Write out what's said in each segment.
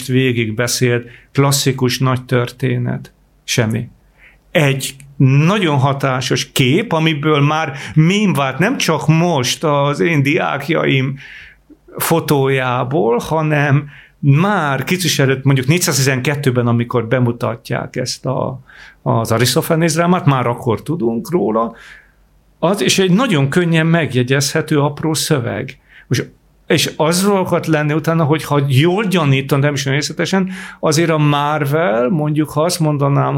most végig beszélt klasszikus nagy történet. Semmi. Egy nagyon hatásos kép, amiből már mém vált nem csak most az én diákjaim fotójából, hanem már kicsit előtt, mondjuk 412-ben, amikor bemutatják ezt az Arisztofanész drámát, már akkor tudunk róla, és egy nagyon könnyen megjegyezhető apró szöveg. És az szokott lenni utána, hogy ha jól gyanítom, de nem is részletesen, azért a Marvel, mondjuk ha azt mondanám,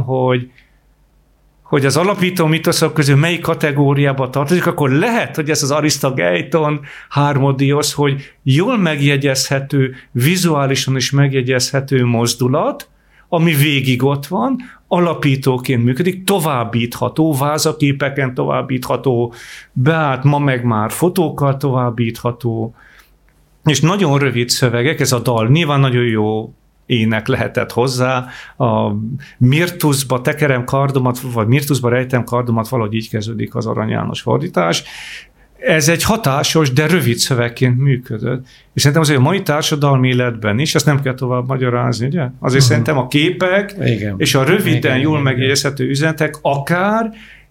hogy az alapító mitoszok közül melyik kategóriába tartozik, akkor lehet, hogy ez az Aristogeiton Harmodios, hogy jól megjegyezhető, vizuálisan is megjegyezhető mozdulat, ami végig ott van, alapítóként működik, továbbítható, vázaképeken továbbítható, beállt ma meg már fotókkal továbbítható, és nagyon rövid szövegek, ez a dal nyilván nagyon jó ének lehetett hozzá, a Mirtuszba tekerem kardomat, vagy Mirtuszba rejtem kardomat, valahogy így kezdődik az Arany János fordítás. Ez egy hatásos, de rövid szövegként működött. És szerintem azért a mai társadalmi életben is, ezt nem kell tovább magyarázni, ugye? Azért szerintem a képek és a röviden jól megjegyezhető üzenetek akár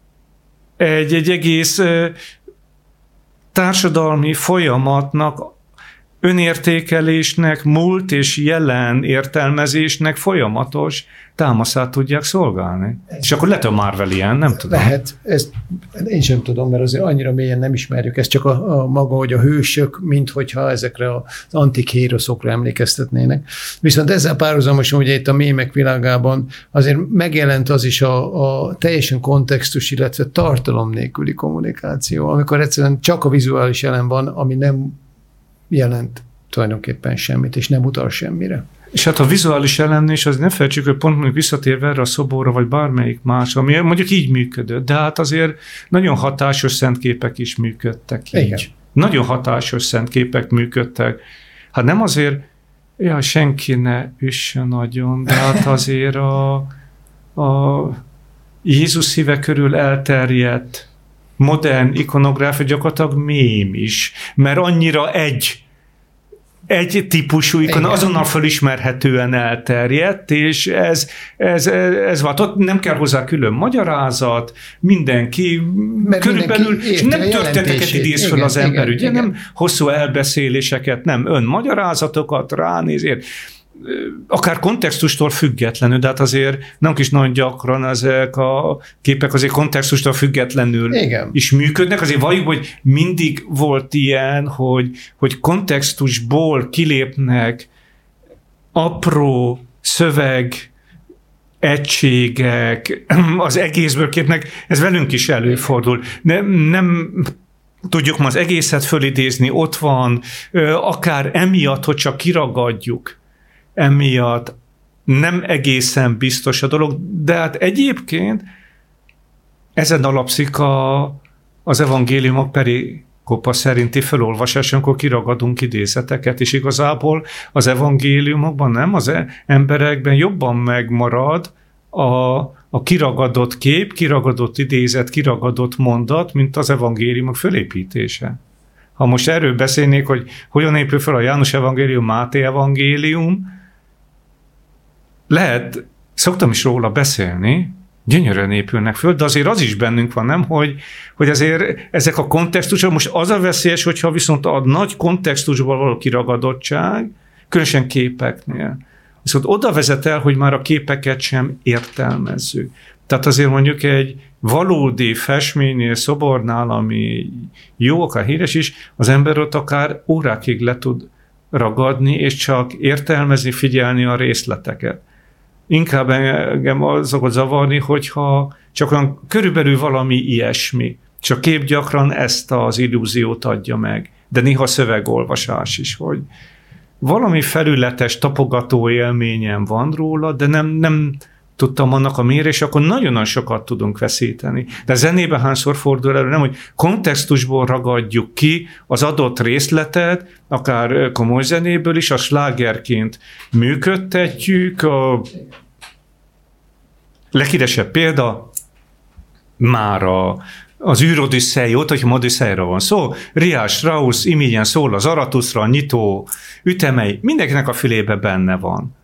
egy egész társadalmi folyamatnak, önértékelésnek, múlt és jelen értelmezésnek folyamatos támaszát tudják szolgálni. És akkor lehet a Marvel ilyen, nem tudom. Lehet, ezt én sem tudom, mert azért annyira mélyen nem ismerjük, ez csak a maga, hogy a hősök, minthogyha ezekre az antik héroszokra emlékeztetnének. Viszont ezzel párhuzamosan, ugye itt a mémek világában azért megjelent az is a teljesen kontextus, illetve tartalom nélküli kommunikáció, amikor egyszerűen csak a vizuális elem van, ami nem jelent tulajdonképpen semmit, és nem utal semmire. És hát a vizuális elem is, az ne felejtsük, hogy pont mondjuk visszatérve erre a szoborra, vagy bármelyik más, ami mondjuk így működött, de hát azért nagyon hatásos szentképek is működtek így. Igen. Nagyon hatásos szentképek működtek. Hát nem azért, senki ne üssön nagyon, de hát azért a Jézus szíve körül elterjedt modern ikonográfia gyakorlatilag mém is, mert annyira egy típusú ikon azonnal felismerhetően elterjedt, és ez volt. Ott nem kell hozzá külön magyarázat, mindenki körülbelül, és nem történeteket idéz föl az ember, ugye, nem hosszú elbeszéléseket, nem önmagyarázatokat ránézért, akár kontextustól függetlenül, de hát azért nem is nagyon gyakran ezek a képek azért kontextustól függetlenül is működnek. Azért valljuk, hogy mindig volt ilyen, hogy kontextusból kilépnek apró szöveg egységek, az egészből képnek, ez velünk is előfordul. Nem tudjuk ma az egészet fölidézni, ott van, akár emiatt, hogy csak kiragadjuk, emiatt nem egészen biztos a dolog, de hát egyébként ezen alapszik az evangéliumok perikopa szerinti felolvasáson, amikor kiragadunk idézeteket, és igazából az evangéliumokban nem, az emberekben jobban megmarad a kiragadott kép, kiragadott idézet, kiragadott mondat, mint az evangéliumok fölépítése. Ha most erről beszélnék, hogy hogyan épül fel a János evangélium, Máté evangélium, lehet, szoktam is róla beszélni, gyönyörűen épülnek föl, de azért az is bennünk van, nem, hogy azért ezek a kontextusok, most az a veszélyes, hogyha viszont a nagy kontextusban való kiragadottság, különösen képeknél, viszont oda vezet el, hogy már a képeket sem értelmezzük. Tehát azért mondjuk egy valódi festménynél, szobornál, ami jó, akár híres is, az ember ott akár órákig le tud ragadni, és csak értelmezni, figyelni a részleteket. Inkább engem az szokott zavarni, hogyha csak olyan körülbelül valami ilyesmi. Csak kép gyakran ezt az illúziót adja meg. De néha szövegolvasás is, hogy valami felületes, tapogató élményem van róla, de nem tudtam annak a mérés, akkor nagyon sokat tudunk veszíteni. De a zenében hányszor fordul elő, nem, hogy kontextusból ragadjuk ki az adott részletet, akár komoly zenéből is, a slágerként működtetjük. A leghíresebb példa már az űrodüsszejót, hogyha Odüsszeira van szó, Richard Strauss imigyen szól az Aratuszra, nyitó ütemei, mindenkinek a fülébe benne van.